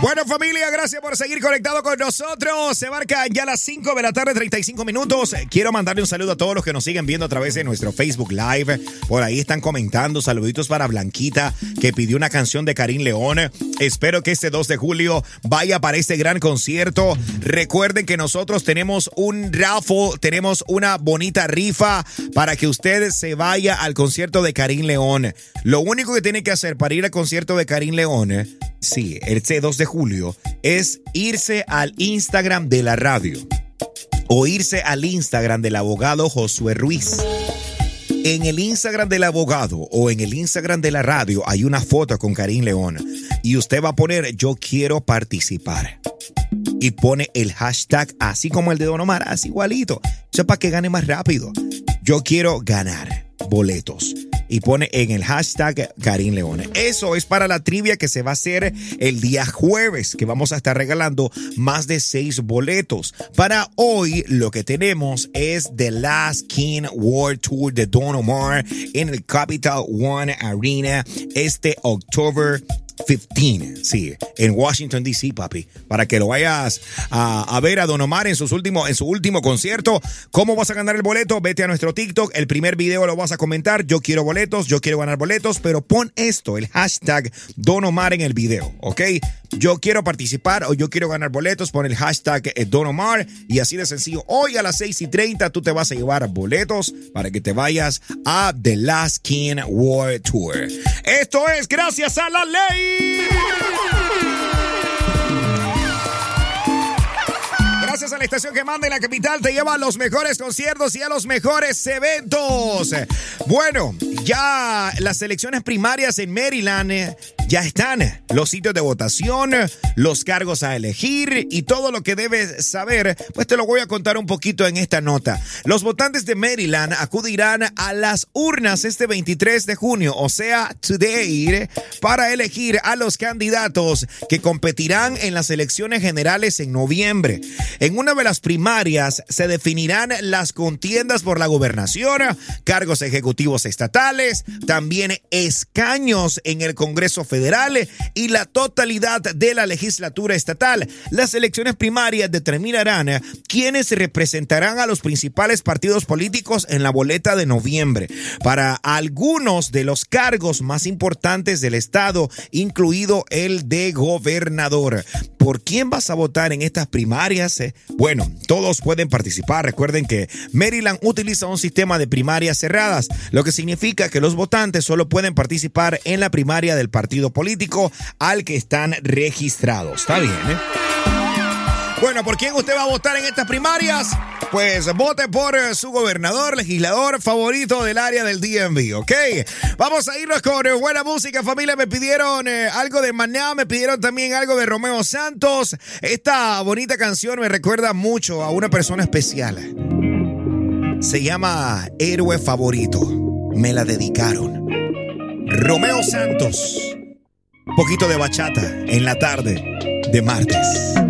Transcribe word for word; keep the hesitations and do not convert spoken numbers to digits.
Bueno, familia, gracias por seguir conectado con nosotros. Se marcan ya las cinco de la tarde, treinta y cinco minutos. Quiero mandarle un saludo a todos los que nos siguen viendo a través de nuestro Facebook Live. Por ahí están comentando. Saluditos para Blanquita, que pidió una canción de Karim León. Espero que este dos de julio vaya para este gran concierto. Recuerden que nosotros tenemos un raffle, tenemos una bonita rifa para que usted se vaya al concierto de Karim León. Lo único que tiene que hacer para ir al concierto de Karim León, sí, este dos de julio, es irse al Instagram de la radio o irse al Instagram del abogado Josué Ruiz. En el Instagram del abogado o en el Instagram de la radio hay una foto con Karim León y usted va a poner yo quiero participar y pone el hashtag así como el de Don Omar, así igualito. Eso es para que gane más rápido. Yo quiero ganar boletos. Y pone en el hashtag Karim León. Eso es para la trivia que se va a hacer el día jueves, que vamos a estar regalando más de seis boletos. Para hoy lo que tenemos es The Last King World Tour de Don Omar en el Capital One Arena este octubre quince, sí, en Washington, D C, papi, para que lo vayas a, a ver a Don Omar en, sus últimos, en su último concierto. ¿Cómo vas a ganar el boleto? Vete a nuestro TikTok, el primer video lo vas a comentar, yo quiero boletos, yo quiero ganar boletos, pero pon esto, el hashtag Don Omar en el video, ¿ok? Yo quiero participar o yo quiero ganar boletos, pon el hashtag Don Omar y así de sencillo. Hoy a las seis y treinta tú te vas a llevar boletos para que te vayas a The Last King World Tour. Esto es gracias a la ley. Gracias a la estación que manda en la capital, te lleva a los mejores conciertos y a los mejores eventos. Bueno, ya las elecciones primarias en Maryland ya están. Los sitios de votación, los cargos a elegir y todo lo que debes saber, pues te lo voy a contar un poquito en esta nota. Los votantes de Maryland acudirán a las urnas este veintitrés de junio, o sea, today, para elegir a los candidatos que competirán en las elecciones generales en noviembre. En una de las primarias se definirán las contiendas por la gobernación, cargos ejecutivos estatales, también escaños en el Congreso Federal y la totalidad de la legislatura estatal. Las elecciones primarias determinarán quiénes representarán a los principales partidos políticos en la boleta de noviembre para algunos de los cargos más importantes del estado, incluido el de gobernador. ¿Por quién vas a votar en estas primarias? Bueno, todos pueden participar. Recuerden que Maryland utiliza un sistema de primarias cerradas, lo que significa que los votantes solo pueden participar en la primaria del partido político al que están registrados. Está bien, ¿eh? Bueno, ¿por quién usted va a votar en estas primarias? Pues vote por su gobernador, legislador favorito del área del D M V, ¿ok? Vamos a irnos con buena música, familia. Me pidieron eh, algo de Maná, me pidieron también algo de Romeo Santos. Esta bonita canción me recuerda mucho a una persona especial. Se llama Héroe Favorito. Me la dedicaron. Romeo Santos. Un poquito de bachata en la tarde de martes.